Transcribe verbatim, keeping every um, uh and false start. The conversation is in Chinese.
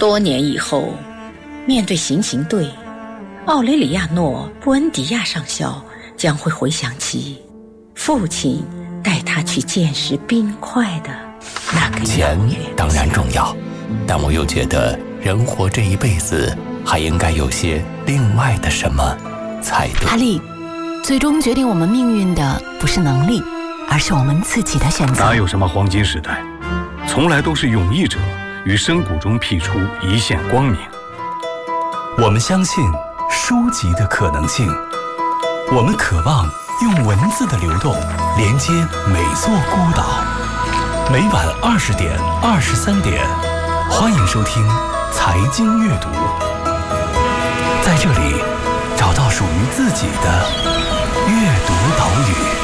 多年以后，面对行刑队，奥雷里亚诺·布恩迪亚上校将会回想起父亲带他去见识冰块的那个钱当然重要，但我又觉得人活这一辈子还应该有些另外的什么才对。 哈利，最终决定我们命运的不是能力，而是我们自己的选择。 哪有什么黄金时代，从来都是勇毅者于深谷中辟出一线光明。 我们相信书籍的可能性，我们渴望用文字的流动连接每座孤岛。每晚二十点、二十三点，欢迎收听财经阅读，在这里找到属于自己的阅读岛屿。